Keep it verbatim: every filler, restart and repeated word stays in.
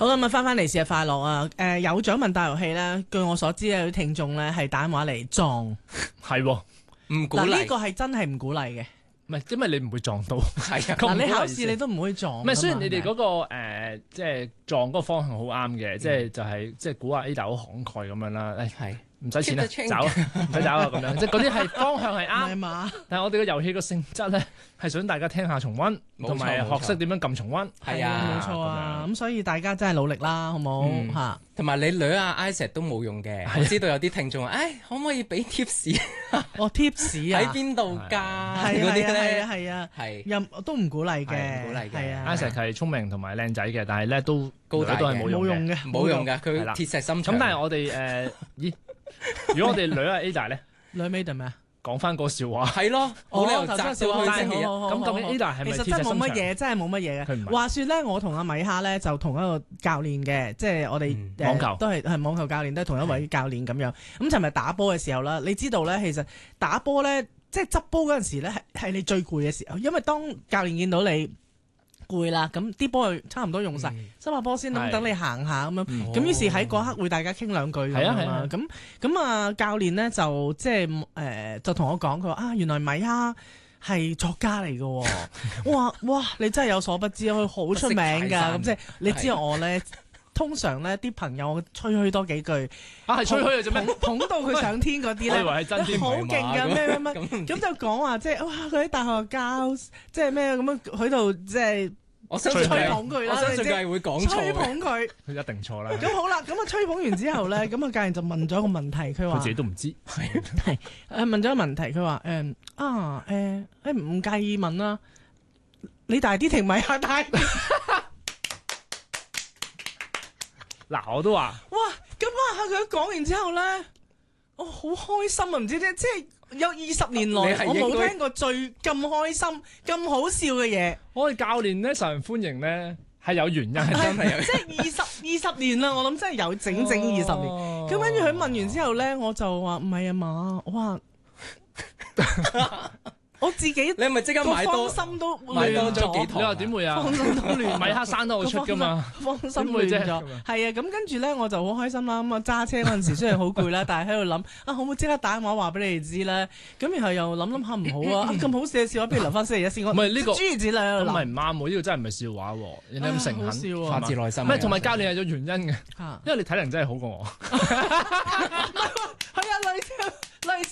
好咁啊，翻翻嚟節日快樂啊！誒，有獎問答遊戲咧，據我所知咧，有啲聽眾咧係打電話嚟撞， 係喎， 唔鼓嗱呢勵。 個係真係唔鼓勵嘅。 唔係因為你唔會撞到。 係啊， 嗱，你考咁唔鼓勵試你都唔會撞㗎嘛。 唔係，雖然你哋嗰、 係咪個、呃、即係撞嗰個方向好啱嘅，即係就係即係估下 Ada 好慷慨咁樣啦。誒係唔使錢啦， Keep the change 走啊，唔使走啊咁樣，即係嗰啲係方向係唔係啱。 嘛？ 但係我哋嘅遊戲個性質咧，係想大家聽下重溫， 冇錯同埋冇錯學識點樣撳重溫。 係啊冇錯啊。 咁樣咁所以大家真係努力啦，好冇嗯嚇？ 同埋你女啊 Isaac 都冇用嘅。我知道有啲聽眾話，唉，可唔可以俾 tips 哦 tips 啊， 喺邊度㗎？ 係啊嗰啲係啊係咧啊係啊， 係又都唔鼓勵嘅， 係唔鼓勵嘅係啊。 Isaac 係聰明同埋靚仔嘅，但係咧都高大嘅都係冇用嘅。 冇用嘅， 冇用㗎，佢係啦鐵石心腸。 咁但係我哋誒，咦？如果我哋女啊 Ada 咧， 兩尾定咩啊？ 講翻個笑話。 係咯，冇理由頭摘先笑話笑佢先嘅。 好好好咁究竟好 Ada 係咪其實真係冇乜嘢，真係冇乜嘢嘅。 佢唔係話說咧，我同阿米哈咧就同一個教練嘅，即係我哋嗯誒網球都係係網球教練，都係同一位教練咁樣。咁尋日打波嘅時候啦，你知道咧，其實打波咧，即係執波嗰陣時咧，係係你最攰嘅時候，因為當教練見到你攰啦，咁啲波就差唔多用晒， 嗯執下波先，咁係等你行下咁樣。 嗯咁於是喺嗰刻會大家傾兩句咁係啊樣啦。 係啊咁咁啊，教練咧就即係誒，就同我講，佢話啊，原來米哈係作家嚟嘅喎。我話哇，你真係有所不知，佢好出名㗎。咁即係你知道我咧，通常咧啲朋友吹噓多幾句， 啊，係吹噓嘅啫咩？ 捧捧到佢上天嗰啲我以為咧。 係真添。 好勁㗎，咩咩咩， 咁咁就講話即係哇！佢喺大學教即係咩咁樣喺度即係我相信吹佢捧佢啦， 我相信你知佢係會講錯吹嘅。 捧佢。 佢一定錯啦。 咁好啦，咁啊吹捧完之後咧，咁啊教練就問咗一個問題，佢話佢自己都唔知。 係誒問咗一個問題，佢話誒啊誒誒唔介意問啦，你大啲定咪下大啲？ 嗱，我都話哇！咁哇佢講完之後咧，我好開心啊！唔知點，即係有二十年你來我係應該冇聽過最咁開心、咁好笑嘅嘢。 我哋教練咧受人歡迎咧係有原因，係真係有。 即係二十二十年啦，我諗真係有整整二十年。 哦咁跟住佢問完之後咧，我就話唔係啊嘛，我話我自己你係咪即刻買個多方心都買多亂咗， 咗幾堂你話點會啊？ 方心都亂， 米哈生得好出噶嘛？ 方心點會啫亂咗。係啊，咁跟住咧我就好開心啦。咁啊揸車嗰陣時雖然好攰啦，但係喺度諗啊，可唔可以即刻打電話話俾你哋知咧？咁然後又諗諗下唔好啊，啊咁好笑嘅笑話，不如留翻星期一先。我唔係呢個諸如此類喺咁度諗。 咪唔啱喎？呢個真係唔係笑話喎，人哋咁誠唉好笑懇， 啊發自內心。 唔係同埋教練係有原因嘅， 嚇因為你體能真係好過我。 係啊，類似類似